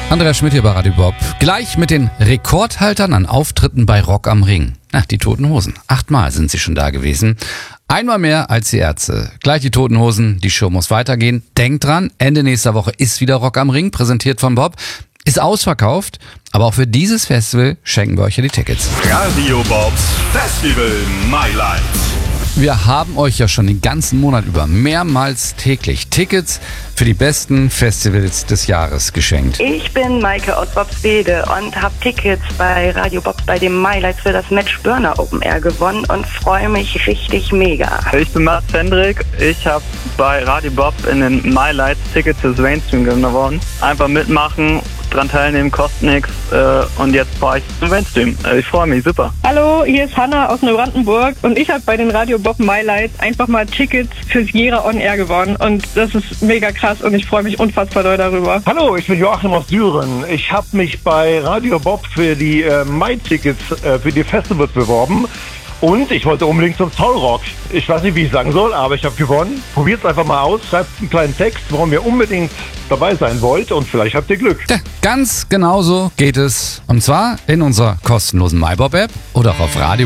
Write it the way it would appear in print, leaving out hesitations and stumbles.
Andreas Schmidt hier bei Radio Bob. Gleich mit den Rekordhaltern an Auftritten bei Rock am Ring. Ach, die Toten Hosen. 8-mal sind sie schon da gewesen. Einmal mehr als die Ärzte. Gleich die Toten Hosen, die Show muss weitergehen. Denkt dran, Ende nächster Woche ist wieder Rock am Ring, präsentiert von Bob. Ist ausverkauft, aber auch für dieses Festival schenken wir euch ja die Tickets. Radio Bobs Festival My Life. Wir haben euch ja schon den ganzen Monat über mehrmals täglich Tickets für die besten Festivals des Jahres geschenkt. Ich bin Maike aus Bobswede und habe Tickets bei Radio Bob bei dem MyLights für das Match Burner Open Air gewonnen und freue mich richtig mega. Ich bin Mats Hendrik. Ich habe bei Radio Bob in den MyLights Tickets fürs Mainstream gewonnen. Einfach mitmachen, dran teilnehmen, kostet nichts und jetzt fahre ich zum Mainstream. Ich freue mich, super. Hallo, hier ist Hanna aus Neubrandenburg und ich habe bei den Radio Bob MyLights einfach mal Tickets fürs Jera On Air gewonnen und das ist mega krass und ich freue mich unfassbar doll darüber. Hallo, ich bin Joachim aus Düren. Ich habe mich bei Radio Bob für die My-Tickets für die Festivals beworben. Und ich wollte unbedingt zum Zollrock. Ich weiß nicht, wie ich sagen soll, aber ich habe gewonnen. Probiert es einfach mal aus, schreibt einen kleinen Text, warum ihr unbedingt dabei sein wollt und vielleicht habt ihr Glück. Ja, ganz genauso geht es. Und zwar in unserer kostenlosen MyBob-App oder auch auf Radio